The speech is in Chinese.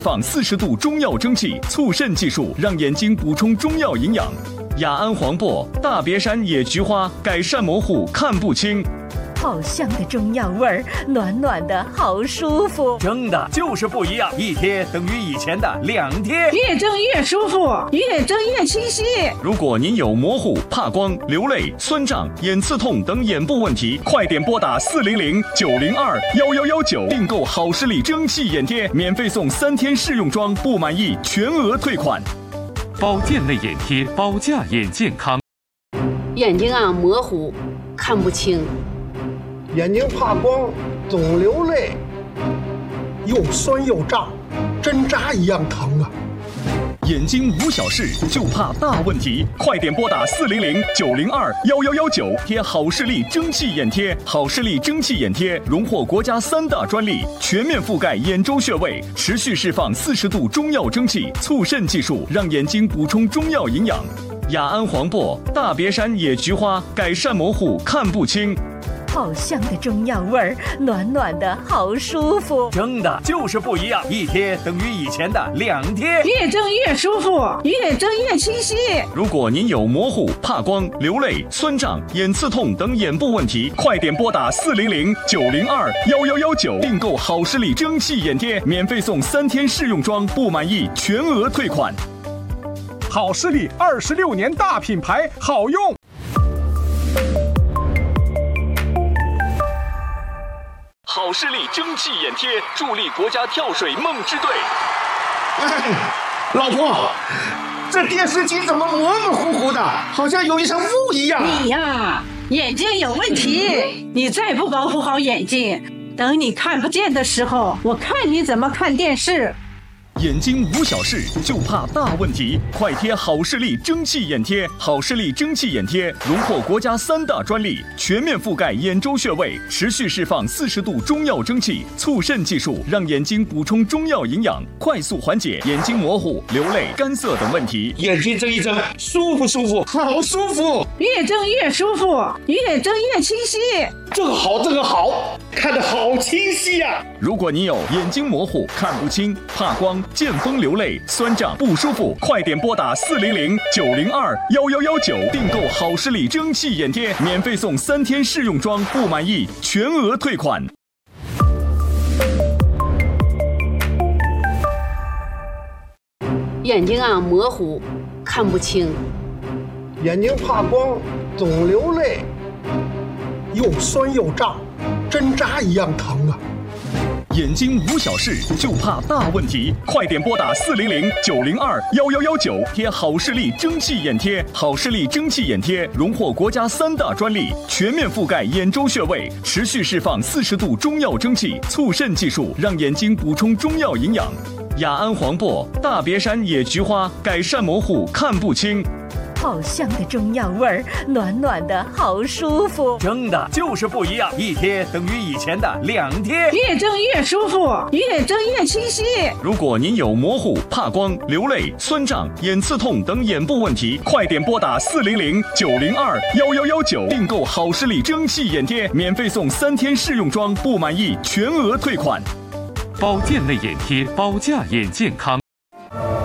放40度中药蒸汽促肾技术，让眼睛补充中药营养。雅安黄柏、大别山野菊花改善模糊看不清。 好香的中药味儿，暖暖的好舒服。 蒸的就是不一样，一贴等于以前的2贴， 越蒸越舒服，越蒸越清晰。 如果您有模糊、怕光、流泪、酸胀、眼刺痛等眼部问题，快点拨打400-902-1119订购好视力蒸汽眼贴，免费送3天试用装，不满意全额退款。 保健类眼贴，保驾眼健康。 眼睛模糊，看不清。 眼睛怕光，总流泪，又酸又胀，针扎一样疼啊！ 眼睛无小事，就怕大问题，快点拨打400-902-1119贴好视力蒸汽眼贴。好视力蒸汽眼贴荣获国家3大专利，全面覆盖眼周穴位，持续释放40度中药蒸汽促肾技术，让眼睛补充中药营养。雅安黄柏、大别山野菊花改善模糊看不清。 好香的中药味儿，暖暖的好舒服。 蒸的就是不一样，一贴等于以前的2贴， 越蒸越舒服，越蒸越清晰。 如果您有模糊、怕光、流泪、酸胀、眼刺痛等眼部问题，快点拨打400-902-1119订购好视力蒸汽眼贴，免费送3天试用装，不满意全额退款。 好视力26年大品牌，好用。 好视力蒸汽眼贴助力国家跳水梦之队。 老婆，这电视机怎么模模糊糊的，好像有一层雾一样？ 你呀，眼睛有问题，你再不保护好眼睛，等你看不见的时候，我看你怎么看电视。 眼睛无小事，就怕大问题，快贴好视力蒸汽眼贴。好视力蒸汽眼贴荣获国家3大专利，全面覆盖眼周穴位，持续释放40度中药蒸汽促肾技术，让眼睛补充中药营养，快速缓解眼睛模糊、流泪、干涩等问题。 眼睛睁一睁，舒不舒服？好舒服！ 越蒸越舒服，越蒸越清晰。 这个好，看得好清晰呀！ 如果你有眼睛模糊、看不清、怕光、见风流泪、酸胀不舒服，快点拨打400-902-1119订购好视力蒸汽眼贴，免费送3天试用装，不满意全额退款。 眼睛模糊，看不清。 眼睛怕光，总流泪，又酸又胀，针扎一样疼啊！ 眼睛无小事，就怕大问题，快点拨打400-902-1119贴好视力蒸汽眼贴。好视力蒸汽眼贴荣获国家3大专利，全面覆盖眼周穴位，持续释放40度中药蒸汽促肾技术，让眼睛补充中药营养。雅安黄柏、大别山野菊花改善模糊看不清。 好香的中药味儿，暖暖的好舒服。 蒸的就是不一样，一贴等于以前的2贴， 越蒸越舒服，越蒸越清晰。 如果您有模糊、怕光、流泪、酸胀、眼刺痛等眼部问题，快点拨打400-902-1119订购好视力蒸汽眼贴，免费送3天试用装，不满意全额退款。 保健类眼贴，保驾眼健康。